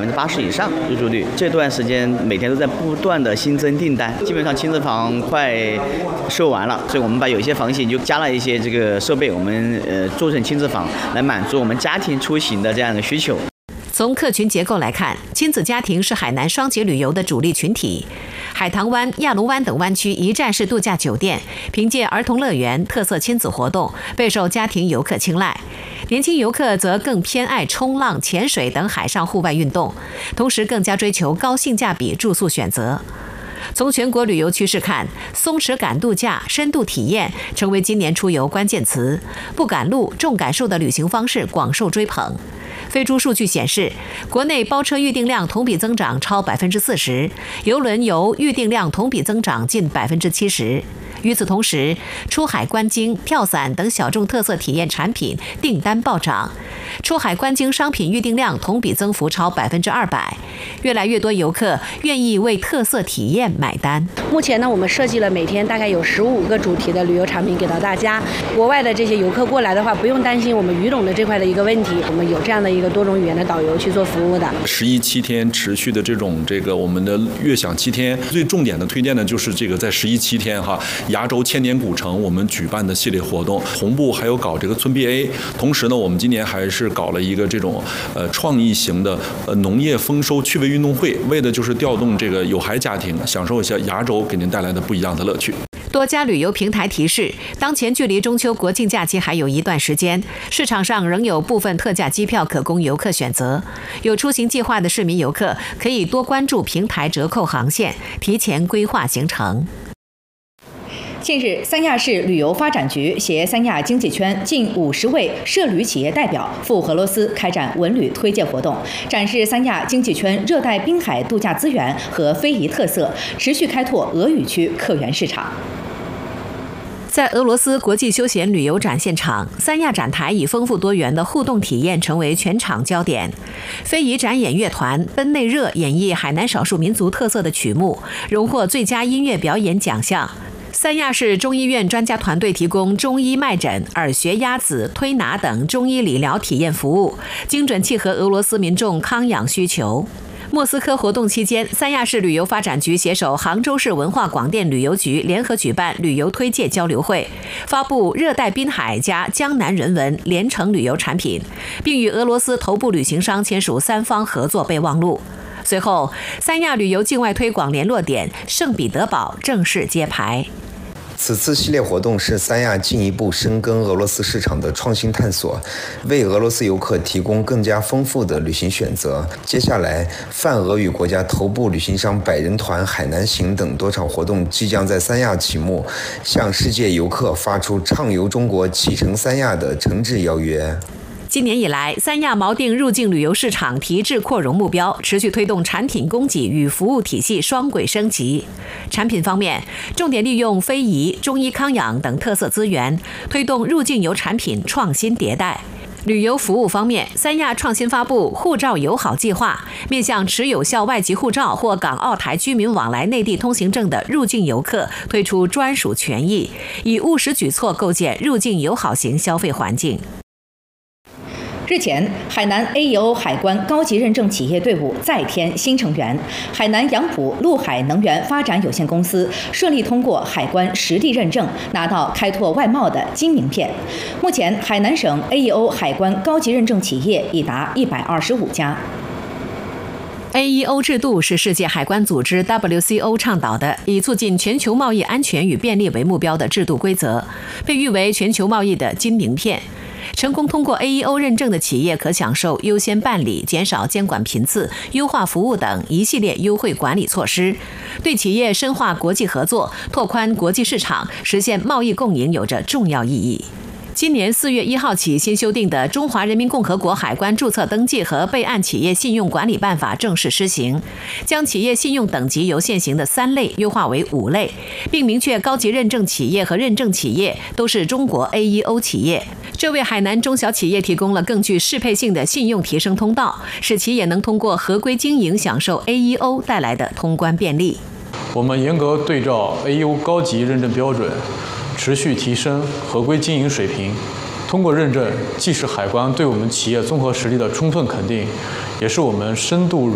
80%以上入住率。这段时间每天都在不断的新增订单，基本上亲子房快售完了，所以我们把有些房型就加了一些这个设备，我们做成亲子房来满足我们家庭出行的这样的需求。 从客群结构来看，亲子家庭是海南双节旅游的主力群体。海棠湾、亚龙湾等湾区一站式度假酒店，凭借儿童乐园、特色亲子活动，备受家庭游客青睐。年轻游客则更偏爱冲浪、潜水等海上户外运动，同时更加追求高性价比住宿选择。从全国旅游趋势看，松弛感度假、深度体验成为今年出游关键词，不赶路、重感受的旅行方式广受追捧。飞猪数据显示，国内包车预订量同比增长超40%，邮轮游预订量同比增长近70%。与此同时，出海观鲸、跳伞等小众特色体验产品订单暴涨，出海观鲸商品预订量同比增幅超200%。越来越多游客愿意为特色体验买单。 目前呢，我们设计了每天大概有15个主题的旅游产品给到大家。国外的这些游客过来的话，不用担心我们语懂的这块的一个问题，我们有这样的一个多种语言的导游去做服务的。 11、7天持续的这个我们的悦享7天，最重点的推荐的就是这个在11、7天亚洲千年古城我们举办的系列活动，同步还有搞这个村 BA， 同时呢，我们今年还是搞了一个这种创意型的农业丰收趣味运动会，为的就是调动这个有孩家庭享受一下亚洲给您带来的不一样的乐趣。 多家旅游平台提示，当前距离中秋国庆假期还有一段时间，市场上仍有部分特价机票可供游客选择。有出行计划的市民游客可以多关注平台折扣航线，提前规划行程。 近日，三亚市旅游发展局携三亚经济圈近50位涉旅企业代表赴俄罗斯开展文旅推介活动，展示三亚经济圈热带滨海度假资源和非遗特色，持续开拓俄语区客源市场。 在俄罗斯国际休闲旅游展现场，三亚展台以丰富多元的互动体验成为全场焦点。非遗展演乐团奔内热演绎海南少数民族特色的曲目，荣获最佳音乐表演奖项。三亚市中医院专家团队提供中医脉诊、耳穴压子、推拿等中医理疗体验服务，精准契合俄罗斯民众康养需求。莫斯科活动期间，三亚市旅游发展局携手杭州市文化广电旅游局联合举办旅游推介交流会，发布热带滨海加江南人文联程旅游产品，并与俄罗斯头部旅行商签署3方合作备忘录。随后，三亚旅游境外推广联络点圣彼得堡正式揭牌。 此次系列活动是三亚进一步深耕俄罗斯市场的创新探索，为俄罗斯游客提供更加丰富的旅行选择。接下来，泛俄语国家头部旅行商百人团海南行等多场活动即将在三亚启幕，向世界游客发出畅游中国、启程三亚的诚挚邀约。 今年以来，三亚锚定入境旅游市场提质扩容目标，持续推动产品供给与服务体系双轨升级。产品方面，重点利用非遗、中医康养等特色资源，推动入境游产品创新迭代。旅游服务方面，三亚创新发布护照友好计划，面向持有效外籍护照或港澳台居民往来内地通行证的入境游客推出专属权益，以务实举措构建入境友好型消费环境。 日前，海南 AEO 海关高级认证企业队伍再添新成员，海南杨浦陆海能源发展有限公司顺利通过海关实地认证，拿到开拓外贸的金名片。目前，海南省 AEO 海关高级认证企业已达125家。 AEO 制度是世界海关组织 WCO 倡导的，以促进全球贸易安全与便利为目标的制度规则，被誉为全球贸易的金名片。成功通过 AEO 认证的企业可享受优先办理、减少监管频次、优化服务等一系列优惠管理措施，对企业深化国际合作、拓宽国际市场、实现贸易共赢有着重要意义。今年4月1号起新修订的《中华人民共和国海关注册登记和备案企业信用管理办法》正式施行，将企业信用等级由现行的3类优化为5类，并明确高级认证企业和认证企业都是中国 AEO 企业。这为海南中小企业提供了更具适配性的信用提升通道，使其也能通过合规经营享受 AEO 带来的通关便利。 我们严格对照 AEO 高级认证标准，持续提升合规经营水平。通过认证，既是海关对我们企业综合实力的充分肯定，也是我们深度